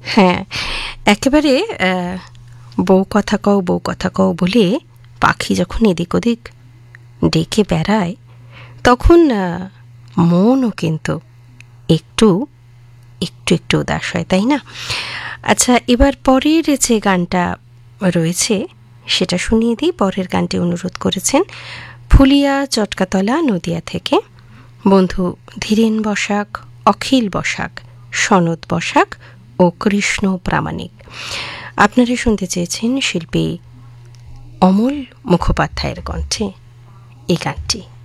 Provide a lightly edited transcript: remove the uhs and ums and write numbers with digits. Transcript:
হ্যাঁ, একেবারে বউ কথা কও বলে পাখি যখন এদিক ওদিক ডেকে বেড়ায়, তখন মনও কিন্তু একটু একটু একটু উদাস হয়, তাই না? আচ্ছা, এবার পরের যে গানটা রয়েছে সেটা শুনিয়ে দিই। পরের গানটি অনুরোধ করেছেন ফুলিয়া চটকাতলা নদিয়া থেকে বন্ধু ধীরেন বসাক, অখিল বসাক, সনদ বসাক ও কৃষ্ণ প্রামাণিক। আপনারা শুনতে চেয়েছেন শিল্পী অমল মুখোপাধ্যায়ের কণ্ঠে এই গানটি।